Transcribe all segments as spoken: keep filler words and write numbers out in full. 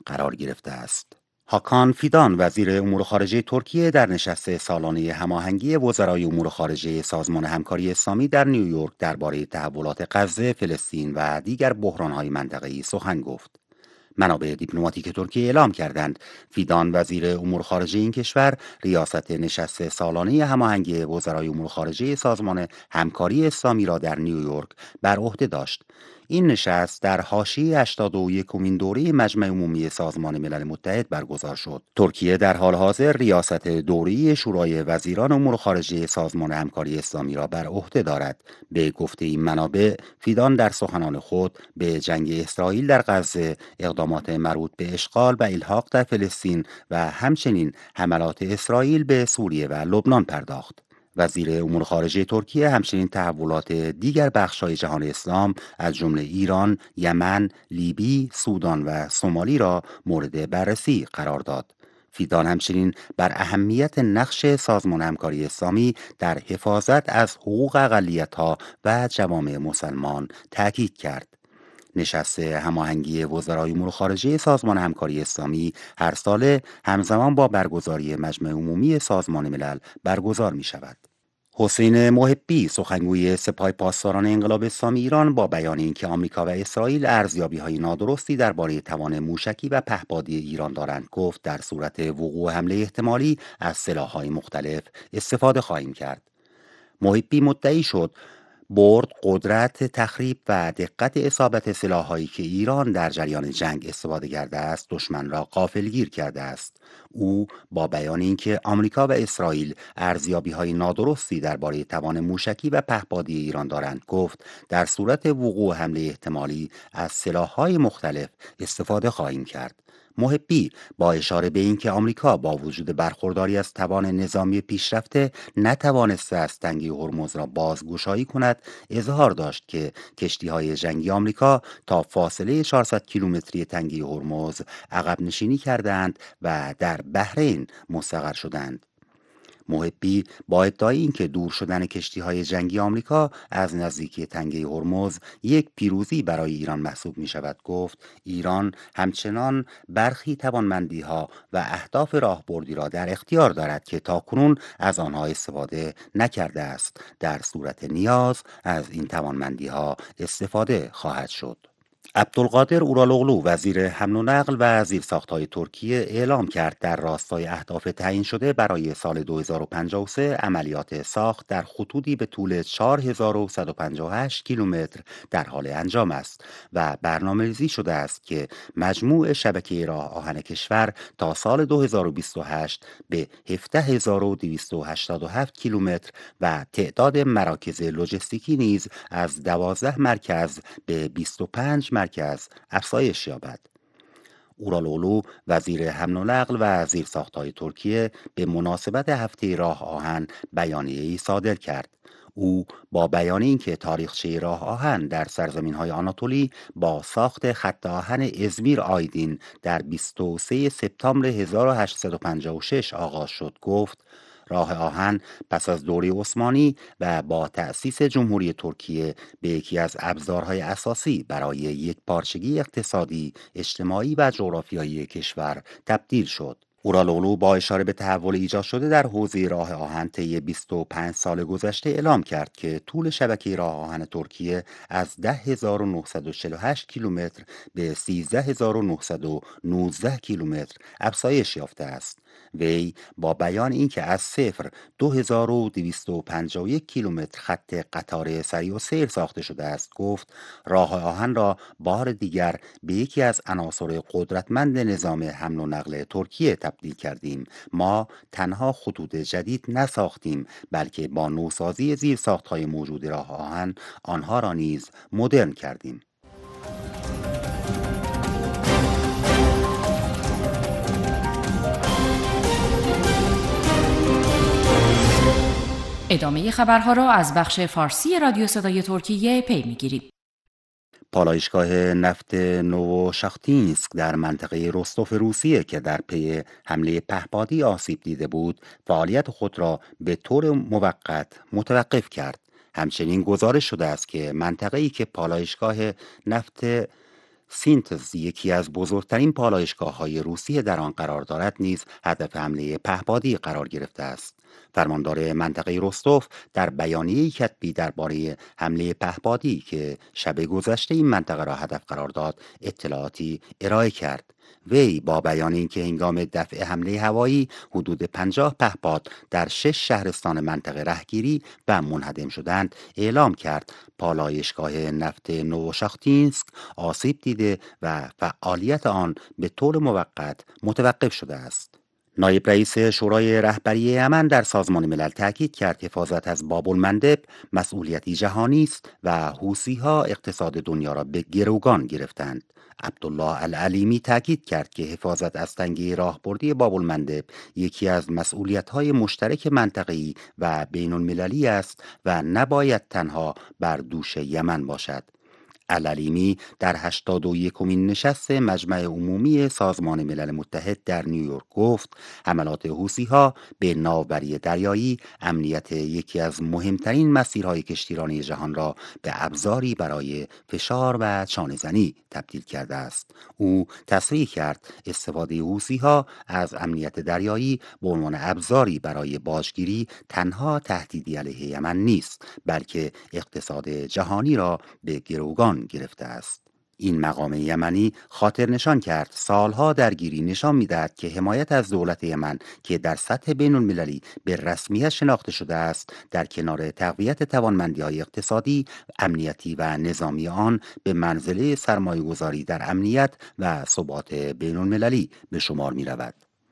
قرار گرفته است. هاکان فیدان وزیر امور خارجه ترکیه در نشست سالانه هماهنگی وزرای امور خارجه سازمان همکاری اسلامی در نیویورک درباره تحولات غزه، فلسطین و دیگر بحران‌های منطقه‌ای سخن گفت. منابع دیپلماتیک ترکیه اعلام کردند فیدان وزیر امور خارجه این کشور ریاست نشست سالانه هماهنگی وزرای امور خارجه سازمان همکاری اسلامی را در نیویورک بر عهده داشت. این نشست در حاشیه هشتاد و یکمین دوره مجمع عمومی سازمان ملل متحد برگزار شد. ترکیه در حال حاضر ریاست دوره شورای وزیران امور خارجه سازمان همکاری اسلامی را بر عهده دارد. به گفته این منابع، فیدان در سخنان خود به جنگ اسرائیل در غزه، اقدامات مربوط به اشغال و الحاق در فلسطین و همچنین حملات اسرائیل به سوریه و لبنان پرداخت. وزیر امور خارجه ترکیه همچنین تحولات دیگر بخش‌های جهان اسلام از جمله ایران، یمن، لیبی، سودان و سومالی را مورد بررسی قرار داد. فیدان همچنین بر اهمیت نقش سازمان همکاری اسلامی در حفاظت از حقوق اقلیت‌ها و جوامع مسلمان تاکید کرد. نشست هماهنگی وزرای امور خارجه سازمان همکاری اسلامی هر ساله همزمان با برگزاری مجمع عمومی سازمان ملل برگزار می شود. حسین محبی سخنگوی سپاه پاسداران انقلاب اسلامی ایران با بیان اینکه آمریکا و اسرائیل ارزیابی‌های نادرستی درباره توان موشکی و پهپادی ایران دارند گفت در صورت وقوع حمله احتمالی از سلاح‌های مختلف استفاده خواهیم کرد. محبی مدعی شد برد، قدرت، تخریب و دقت اصابت سلاح‌هایی که ایران در جریان جنگ استفاده کرده است دشمن را غافلگیر کرده است. او با بیان اینکه آمریکا و اسرائیل ارزیابی‌های نادرستی درباره توان موشکی و پهپادی ایران دارند گفت در صورت وقوع حمله احتمالی از سلاح‌های مختلف استفاده خواهیم کرد. محبی با اشاره به اینکه آمریکا با وجود برخورداری از توان نظامی پیشرفته نتوانسته است تنگه هرمز را بازگشایی کند اظهار داشت که کشتی‌های جنگی آمریکا تا فاصله چهارصد کیلومتری تنگه هرمز عقب نشینی کردند و در بحرین مستقر شدند. محبی با ادعای اینکه دور شدن کشتی‌های جنگی آمریکا از نزدیکی تنگه هرمز یک پیروزی برای ایران محسوب می شود گفت ایران همچنان برخی توانمندی‌ها و اهداف راهبردی را در اختیار دارد که تاکنون از آنها استفاده نکرده است. در صورت نیاز از این توانمندی‌ها استفاده خواهد شد. عبدالقادر اورالوغلو وزیر حمل و نقل و زیرساخت‌های ترکیه اعلام کرد در راستای اهداف تعیین شده برای سال دو هزار و پنجاه و سه عملیات ساخت در خطوطی به طول چهار هزار و صد و پنجاه و هشت کیلومتر در حال انجام است و برنامه‌ریزی شده است که مجموع شبکه راه آهن کشور تا سال دو هزار و بیست و هشت به هفده هزار و دویست و هشتاد و هفت کیلومتر و تعداد مراکز لوجستیکی نیز از دوازده مرکز به بیست و پنج مرکز افزایش یابد. اورالوغلو وزیر حمل و نقل و زیرساخت‌های ترکیه به مناسبت هفته راه آهن بیانیه‌ای صادر کرد. او با بیان اینکه تاریخچه راه آهن در سرزمین‌های آناتولی با ساخت خط آهن ازمیر آیدین در بیست و سوم سپتامبر هزار و هشتصد و پنجاه و شش آغاز شد گفت راه آهن پس از دوره عثمانی و با تأسیس جمهوری ترکیه به یکی از ابزارهای اساسی برای یک پارچگی اقتصادی، اجتماعی و جغرافیایی کشور تبدیل شد. اورالوغلو با اشاره به تحول ایجاد شده در حوزه راه آهن طی بیست و پنج سال گذشته اعلام کرد که طول شبکه راه آهن ترکیه از ده هزار و نهصد و چهل و هشت کیلومتر به سیزده هزار و نهصد و نوزده کیلومتر افزایش یافته است. وی با بیان اینکه از صفر دو هزار و دویست و پنجاه و یک کیلومتر خط قطار سریع و سیر ساخته شده است گفت راه آهن را بار دیگر به یکی از عناصر قدرتمند نظام حمل و نقل ترکیه تبدیل کردیم. ما تنها خطوط جدید نساختیم بلکه با نوسازی زیرساخت‌های موجود راه آهن آنها را نیز مدرن کردیم. ادامه خبرها را از بخش فارسی رادیو صدای ترکیه پی می‌گیرید. پالایشگاه نفت نووشاختینسک در منطقه رستوف روسیه که در پی حمله پهپادی آسیب دیده بود، فعالیت خود را به طور موقت متوقف کرد. همچنین گزارش شده است که منطقه‌ای که پالایشگاه نفت سینتز، یکی از بزرگترین پالایشگاه‌های روسیه در آن قرار دارد، نیز هدف حمله پهپادی قرار گرفته است. فرماندار منطقه رستوف در بیانیه‌ای کتبی درباره حمله پهپادی که شب گذشته این منطقه را هدف قرار داد، اطلاعاتی ارائه کرد. وی با بیان اینکه هنگام دفع حمله هوایی حدود پنجاه پهپاد در شش شهرستان منطقه رهگیری و منهدم شدند، اعلام کرد پالایشگاه نفت نوشاختینسک آسیب دیده و فعالیت آن به طور موقت متوقف شده است. نایب رئیس شورای رهبری یمن در سازمان ملل تاکید کرد حفاظت از باب المندب مسئولیتی جهانی است و حوثی‌ها اقتصاد دنیا را به گروگان گرفتند. عبدالله العلیمی تاکید کرد که حفاظت از تنگه راهبردی باب المندب یکی از مسئولیت‌های مشترک منطقه‌ای و بین المللی است و نباید تنها بر دوش یمن باشد. العلیمی در هشتاد و یکمین نشست مجمع عمومی سازمان ملل متحد در نیویورک گفت حملات حوثی‌ها به ناوبری دریایی امنیت یکی از مهمترین مسیرهای کشتیرانی جهان را به ابزاری برای فشار و چانه‌زنی تبدیل کرده است. او تصریح کرد استفاده حوثی‌ها از امنیت دریایی به عنوان ابزاری برای باجگیری تنها تهدیدی علیه یمن نیست، بلکه اقتصاد جهانی را به گروگان گرفته است. این مقام یمنی خاطر نشان کرد سالها درگیری نشان می‌دهد که حمایت از دولت یمن که در سطح بین المللی به رسمیت شناخته شده است، در کنار تقویت توانمندی‌های اقتصادی، امنیتی و نظامی آن به منزله سرمایه‌گذاری در امنیت و ثبات بین المللی به شمار می‌رود.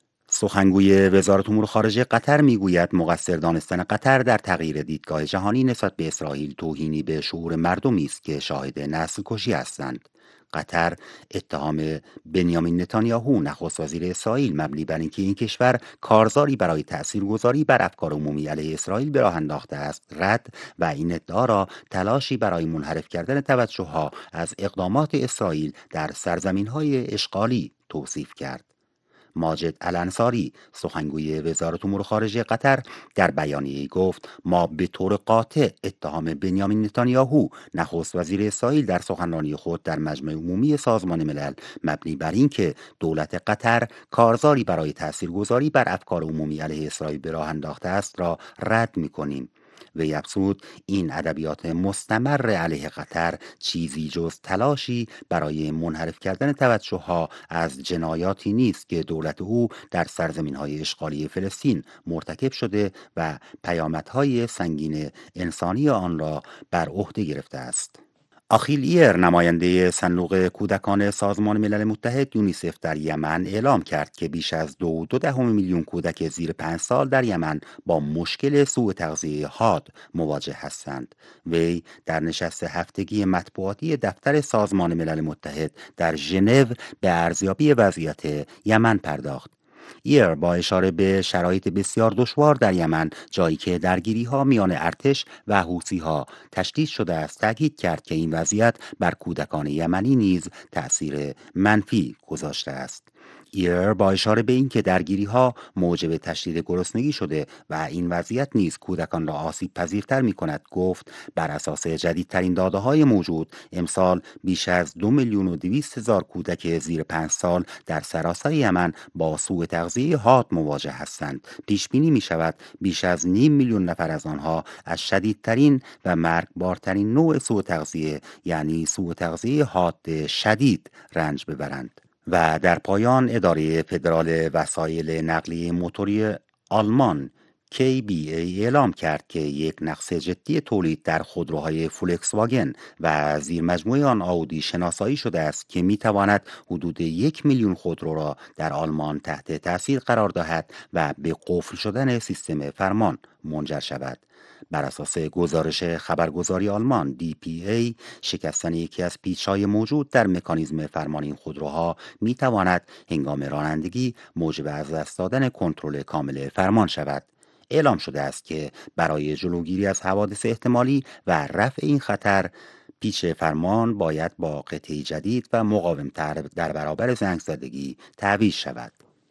سخنگوی وزارت امور خارجه قطر میگوید مقصر دانستن قطر در تغییر دیدگاه جهانی نسبت به اسرائیل توهینی به شعور مردمی است که شاهد نسل کشی هستند. قطر اتهام بنیامین نتانیاهو نخست وزیر اسرائیل مبنی بر اینکه این کشور کارزاری برای تاثیرگذاری بر افکار عمومی علیه اسرائیل به راه انداخته است رد و این ادعا را تلاشی برای منحرف کردن توجهها از اقدامات اسرائیل در سرزمین‌های اشغالی توصیف کرد. ماجد الانصاری، سخنگوی وزارت امور خارجه قطر، در بیانیه‌ای گفت ما به طور قاطع اتهام بنیامین نتانیاهو نخست وزیر اسرائیل در سخنرانی خود در مجمع عمومی سازمان ملل مبنی بر اینکه دولت قطر کارزاری برای تاثیرگذاری بر افکار عمومی علیه اسرائیل به راه انداخته است را رد می‌کنیم. وی افزود این ادبیات مستمر علیه قطر چیزی جز تلاشی برای منحرف کردن توجهها از جنایاتی نیست که دولت او در سرزمین‌های اشغالی فلسطین مرتکب شده و پیامدهای سنگین انسانی آن را بر عهده گرفته است. آخیل ایر، نماینده صندوق کودکان سازمان ملل متحد یونیسف در یمن، اعلام کرد که بیش از دو دو دهم میلیون کودک زیر پنج سال در یمن با مشکل سوء تغذیه حاد مواجه هستند. وی در نشست هفتگی مطبوعاتی دفتر سازمان ملل متحد در ژنو به ارزیابی وضعیت یمن پرداخت. ایر با اشاره به شرایط بسیار دشوار در یمن، جایی که درگیری ها میان ارتش و حوثی ها تشدید شده است، تاکید کرد که این وضعیت بر کودکان یمنی نیز تأثیر منفی گذاشته است. ایر با اشاره به اینکه درگیری ها موجب تشدید گرسنگی شده و این وضعیت نیز کودکان را آسیب پذیرتر می کند گفت بر اساس جدیدترین داده های موجود امسال بیش از دو میلیون و دویست هزار کودک زیر پنج سال در سراسر یمن با سوء تغذیه حاد مواجه هستند. پیش بینی می شود بیش از نیم میلیون نفر از آنها از شدیدترین و مرگبارترین نوع سوء تغذیه یعنی سوء تغذیه حاد شدید رنج ببرند. و در پایان اداره فدرال وسایل نقلیه موتوری آلمان کی بی ای اعلام کرد که یک نقص جدی تولید در خودروهای فولکس واگن و زیر مجموعه آن آودی شناسایی شده است که می تواند حدود یک میلیون خودرو را در آلمان تحت تاثیر قرار دهد و به قفل شدن سیستم فرمان منجر شود. بر اساس گزارش خبرگزاری آلمان دی پی ای، شکستن یکی از پیچ‌های موجود در مکانیزم فرمان این خودروها می تواند هنگام رانندگی موجب از دست دادن کنترل کامل فرمان شود. اعلام شده است که برای جلوگیری از حوادث احتمالی و رفع این خطر، پیچ فرمان باید با قطعه جدید و مقاومتر در برابر زنگ‌زدگی تعویض شود.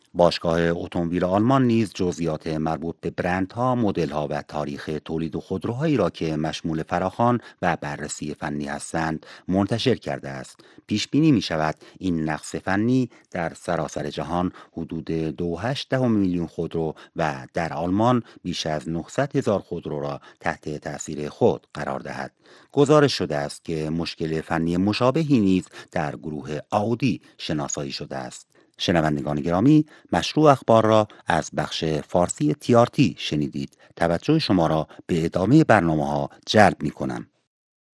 باشگاه اتومبیل آلمان نیز جزئیات مربوط به برندها، مدل‌ها و تاریخ تولید خودروهایی را که مشمول فراخوان و بررسی فنی هستند منتشر کرده است. پیش بینی می شود این نقص فنی در سراسر جهان حدود دو و هشت دهم میلیون خودرو و در آلمان بیش از نهصد هزار خودرو را تحت تأثیر خود قرار دهد. گزارش شده است که مشکل فنی مشابهی نیز در گروه آودی شناسایی شده است. شنوندگان گرامی، مشروع اخبار را از بخش فارسی تی آر تی شنیدید. توجه شما را به ادامه برنامه ها جلب می کنم.